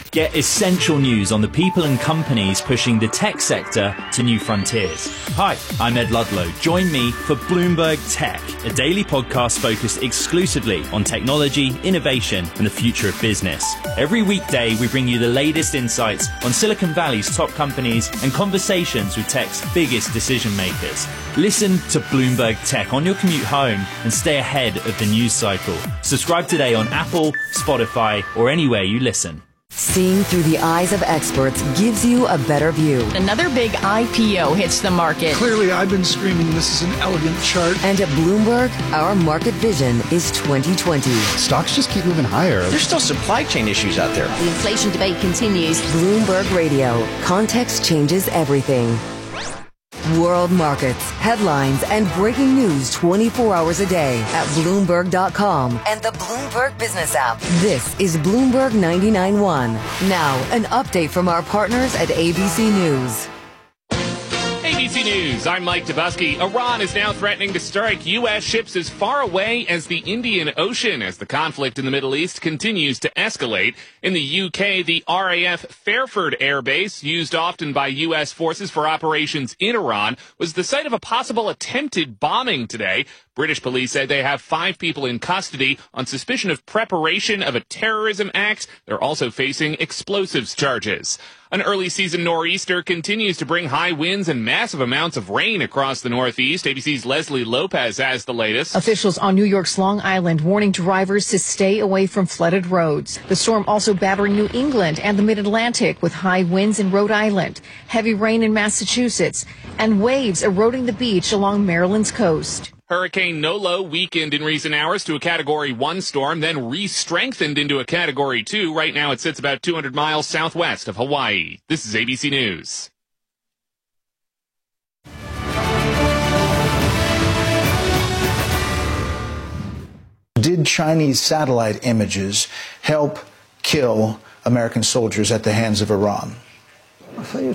Get essential news on the people and companies pushing the tech sector to new frontiers. Hi, I'm Ed Ludlow. Join me for Bloomberg Tech, a daily podcast focused exclusively on technology, innovation, and the future of business. Every weekday, we bring you the latest insights on Silicon Valley's top companies and conversations with tech's biggest decision makers. Listen to Bloomberg Tech on your commute home and stay ahead of the news cycle. Subscribe today on Apple, Spotify, or anywhere you listen. Seeing through the eyes of experts gives you a better view. Another big IPO hits the market. Clearly, I've been screaming this is an elegant chart. And at Bloomberg, our market vision is 2020. Stocks just keep moving higher. There's still supply chain issues out there. The inflation debate continues. Bloomberg Radio. Context changes everything. World markets, headlines, and breaking news 24 hours a day at Bloomberg.com and the Bloomberg Business app. This is Bloomberg 99.1. Now, an update from our partners at ABC News. ABC News, I'm Mike Dubusky. Iran is now threatening to strike U.S. ships as far away as the Indian Ocean as the conflict in the Middle East continues to escalate. In the U.K., the RAF Fairford Air Base, used often by U.S. forces for operations in Iran, was the site of a possible attempted bombing today. British police said they have 5 people in custody on suspicion of preparation of a terrorism act. They're also facing explosives charges. An early season nor'easter continues to bring high winds and massive amounts of rain across the Northeast. ABC's Leslie Lopez has the latest. Officials on New York's Long Island warning drivers to stay away from flooded roads. The storm also battering New England and the Mid-Atlantic with high winds in Rhode Island, heavy rain in Massachusetts, and waves eroding the beach along Maryland's coast. Hurricane Nolo weakened in recent hours to a Category 1 storm, then re-strengthened into a Category 2. Right now it sits about 200 miles southwest of Hawaii. This is ABC News. Did Chinese satellite images help kill American soldiers at the hands of Iran? We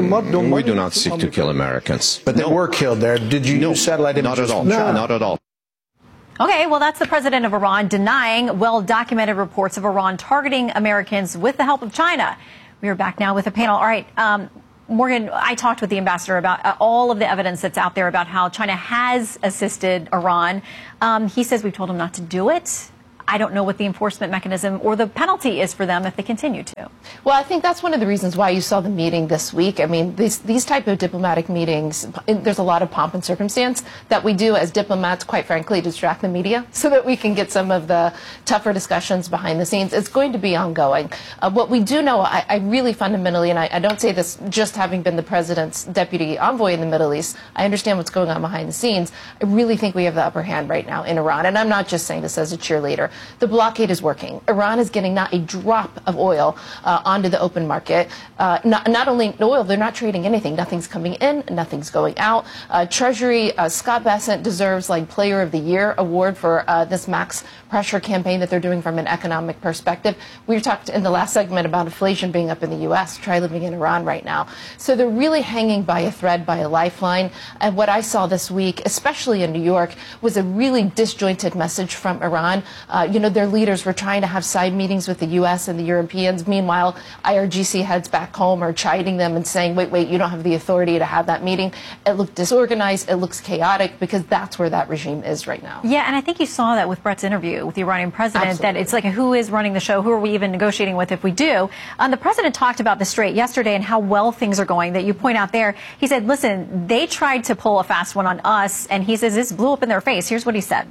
do not seek to kill Americans. But they were killed there. Did you use satellite images? Not at all. No. Not at all. Okay, well, that's the president of Iran denying well-documented reports of Iran targeting Americans with the help of China. We are back now with a panel. All right, Morgan, I talked with the ambassador about all of the evidence that's out there about how China has assisted Iran. He says we've told him not to do it. I don't know what the enforcement mechanism or the penalty is for them if they continue to. Well, I think that's one of the reasons why you saw the meeting this week. I mean, these type of diplomatic meetings, there's a lot of pomp and circumstance that we do as diplomats, quite frankly, to distract the media so that we can get some of the tougher discussions behind the scenes. It's going to be ongoing. What we do know, I really fundamentally, and I don't say this just having been the president's deputy envoy in the Middle East, I understand what's going on behind the scenes. I really think we have the upper hand right now in Iran. And I'm not just saying this as a cheerleader. The blockade is working. Iran is getting not a drop of oil onto the open market. Not only oil, they're not trading anything. Nothing's coming in, nothing's going out. Treasury, Scott Bessent deserves like Player of the Year award for this max pressure campaign that they're doing from an economic perspective. We talked in the last segment about inflation being up in the U.S. Try living in Iran right now. So they're really hanging by a thread, by a lifeline. And what I saw this week, especially in New York, was a really disjointed message from Iran. Their leaders were trying to have side meetings with the U.S. and the Europeans. Meanwhile, IRGC heads back home are chiding them and saying, wait, you don't have the authority to have that meeting. It looked disorganized. It looks chaotic because that's where that regime is right now. Yeah, and I think you saw that with Brett's interview with the Iranian president, Absolutely. that it's like who is running the show? Who are we even negotiating with if we do? The president talked about the Strait yesterday and how well things are going that you point out there. He said, listen, they tried to pull a fast one on us, and he says this blew up in their face. Here's what he said.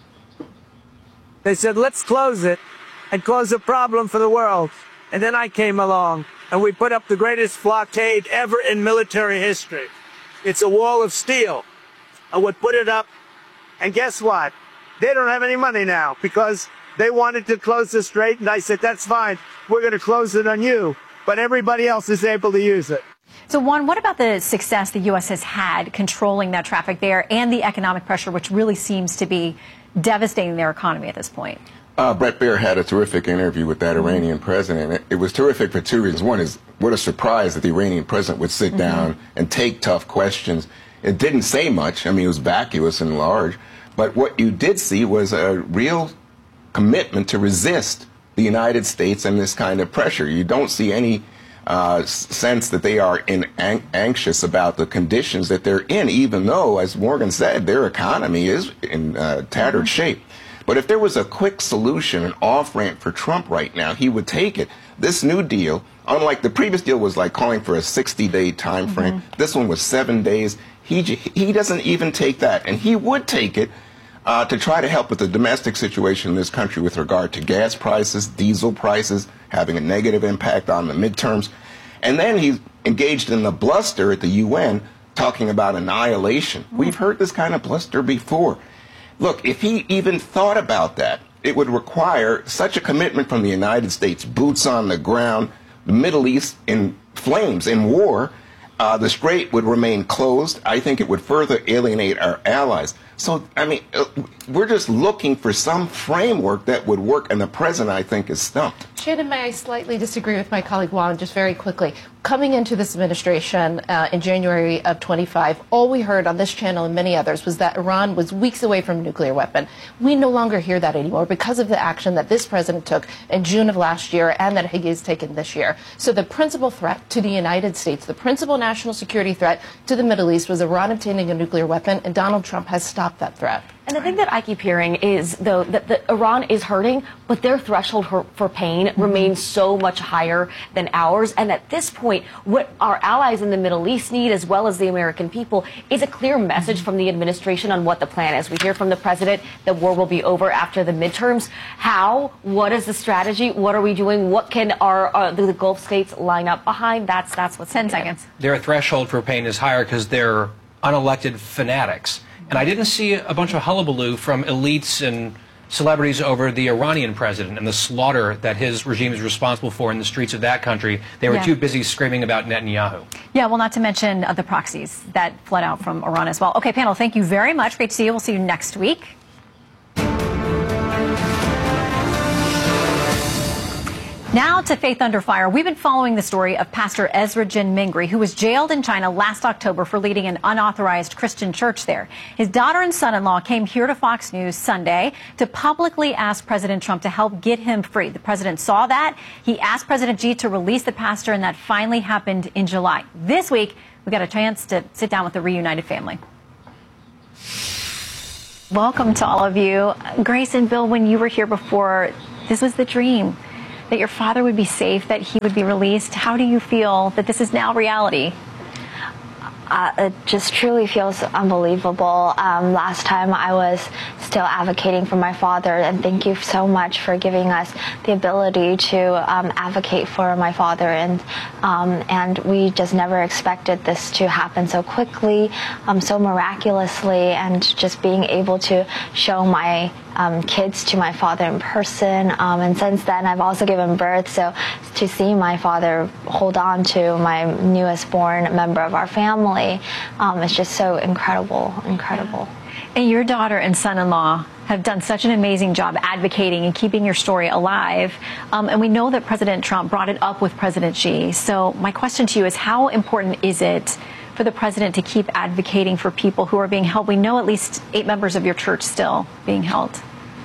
They said, let's close it and cause a problem for the world. And then I came along and we put up the greatest blockade ever in military history. It's a wall of steel. I would put it up. And guess what? They don't have any money now because they wanted to close the strait. And I said, that's fine. We're going to close it on you. But everybody else is able to use it. So, Juan, what about the success the U.S. has had controlling that traffic there and the economic pressure, which really seems to be devastating their economy at this point? Bret Baier had a terrific interview with that Iranian president. It was terrific for 2 reasons. One is, what a surprise that the Iranian president would sit down and take tough questions. It didn't say much. I mean, it was vacuous and large. But what you did see was a real commitment to resist the United States and this kind of pressure. You don't see any sense that they are anxious about the conditions that they're in, even though, as Morgan said, their economy is in tattered shape. But if there was a quick solution, an off-ramp for Trump right now, he would take it. This new deal, unlike the previous deal was like calling for a 60-day time frame, this one was 7 days. He doesn't even take that, and he would take it to try to help with the domestic situation in this country with regard to gas prices, diesel prices, having a negative impact on the midterms. And then he's engaged in the bluster at the UN talking about annihilation. We've heard this kind of bluster before. Look, if he even thought about that, it would require such a commitment from the United States, boots on the ground, the Middle East in flames, in war. The Strait would remain closed. I think it would further alienate our allies. So, I mean, we're just looking for some framework that would work, and the president, I think, is stumped. Shannon, may I slightly disagree with my colleague Juan, just very quickly. Coming into this administration in January of 25, all we heard on this channel and many others was that Iran was weeks away from a nuclear weapon. We no longer hear that anymore because of the action that this president took in June of last year and that he has taken this year. So the principal threat to the United States, the principal national security threat to the Middle East was Iran obtaining a nuclear weapon, and Donald Trump has stopped that threat. And the thing that I keep hearing is, though, that Iran is hurting, but their threshold for pain remains so much higher than ours. And at this point, what our allies in the Middle East need, as well as the American people, is a clear message from the administration on what the plan is. We hear from the president that war will be over after the midterms. How? What is the strategy? What are we doing? What can the Gulf states line up behind? That's what's 10 seconds. Their threshold for pain is higher because they're unelected fanatics. And I didn't see a bunch of hullabaloo from elites and celebrities over the Iranian president and the slaughter that his regime is responsible for in the streets of that country. They were too busy screaming about Netanyahu. Yeah, well, not to mention the proxies that fled out from Iran as well. Okay, panel, thank you very much. Great to see you. We'll see you next week. Now to Faith Under Fire. We've been following the story of Pastor Ezra Jin Mingri, who was jailed in China last October for leading an unauthorized Christian church there. His daughter and son-in-law came here to Fox News Sunday to publicly ask President Trump to help get him free. The president saw that. He asked President Xi to release the pastor, and that finally happened in July. This week, we got a chance to sit down with the reunited family. Welcome to all of you. Grace and Bill, when you were here before, this was the dream, that your father would be safe, that he would be released. How do you feel that this is now reality? It just truly feels unbelievable. Last time I was still advocating for my father, and thank you so much for giving us the ability to advocate for my father. And we just never expected this to happen so quickly, so miraculously, and just being able to show my kids to my father in person. And since then, I've also given birth. So to see my father hold on to my newest born member of our family, it's just so incredible. And your daughter and son-in-law have done such an amazing job advocating and keeping your story alive. And we know that President Trump brought it up with President Xi. So my question to you is, how important is it for the president to keep advocating for people who are being held? We know at least 8 members of your church still being held.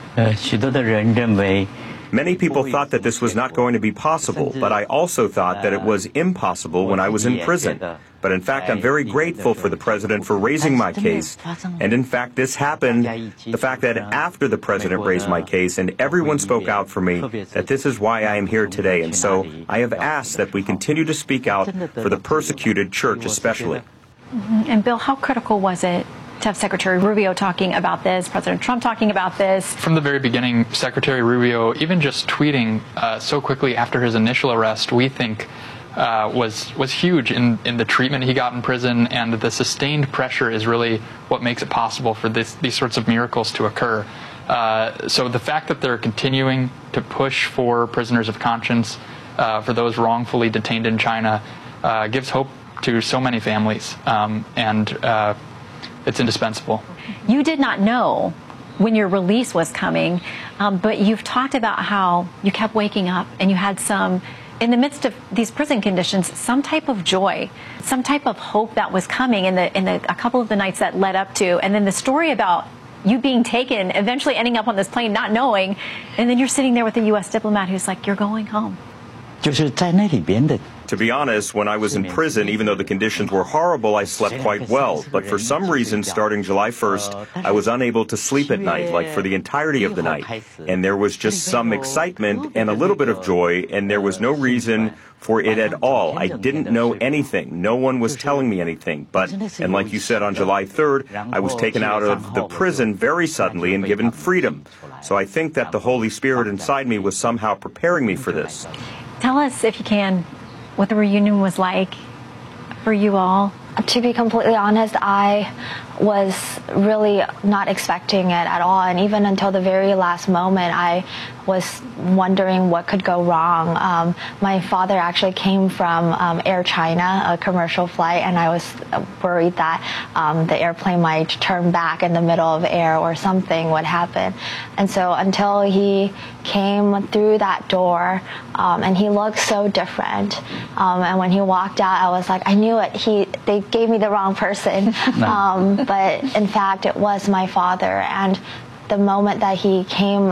Many people thought that this was not going to be possible, but I also thought that it was impossible when I was in prison. But in fact, I'm very grateful for the president for raising my case. And in fact, this happened, the fact that after the president raised my case and everyone spoke out for me, that this is why I am here today. And so I have asked that we continue to speak out for the persecuted church especially. And Bill, how critical was it to have Secretary Rubio talking about this, President Trump talking about this? From the very beginning, Secretary Rubio, even just tweeting so quickly after his initial arrest, we think was huge in the treatment he got in prison, and the sustained pressure is really what makes it possible for these sorts of miracles to occur. So the fact that they're continuing to push for prisoners of conscience, for those wrongfully detained in China, gives hope to so many families, and it's indispensable. You did not know when your release was coming, but you've talked about how you kept waking up and you had some, in the midst of these prison conditions, some type of joy, some type of hope that was coming in a couple of the nights that led up to. And then the story about you being taken, eventually ending up on this plane, not knowing, and then you're sitting there with a U.S. diplomat who's like, you're going home. To be honest, when I was in prison, even though the conditions were horrible, I slept quite well. But for some reason, starting July 1st, I was unable to sleep at night, like for the entirety of the night. And there was just some excitement and a little bit of joy, and there was no reason for it at all. I didn't know anything. No one was telling me anything. And like you said, on July 3rd, I was taken out of the prison very suddenly and given freedom. So I think that the Holy Spirit inside me was somehow preparing me for this. Tell us, if you can, what the reunion was like for you all. To be completely honest, I was really not expecting it at all. And even until the very last moment, I was wondering what could go wrong. My father actually came from Air China, a commercial flight, and I was worried that the airplane might turn back in the middle of air or something would happen. And so until he came through that door, and he looked so different. And when he walked out, I was like, I knew it. They gave me the wrong person. But in fact, it was my father. And the moment that he came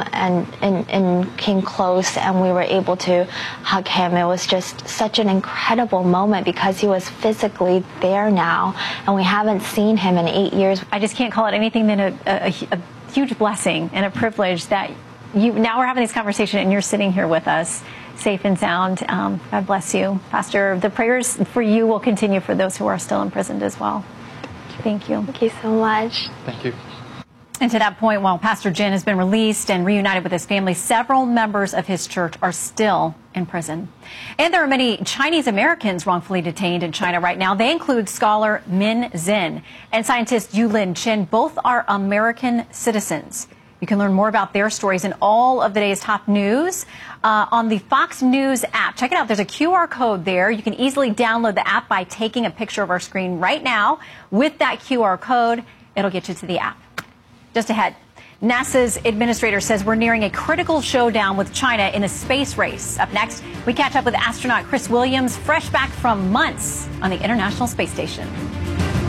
and came close and we were able to hug him, it was just such an incredible moment because he was physically there now, and we haven't seen him in 8 years. I just can't call it anything than a huge blessing and a privilege that now we're having this conversation and you're sitting here with us, safe and sound. God bless you, Pastor. The prayers for you will continue for those who are still imprisoned as well. Thank you. Thank you so much. Thank you. And to that point, while Pastor Jin has been released and reunited with his family, several members of his church are still in prison. And there are many Chinese Americans wrongfully detained in China right now. They include scholar Min Zin and scientist Yulin Chen. Both are American citizens. You can learn more about their stories and all of the day's top news on the Fox News app. Check it out. There's a QR code there. You can easily download the app by taking a picture of our screen right now. With that QR code, it'll get you to the app. Just ahead, NASA's administrator says we're nearing a critical showdown with China in a space race. Up next, we catch up with astronaut Chris Williams, fresh back from months on the International Space Station.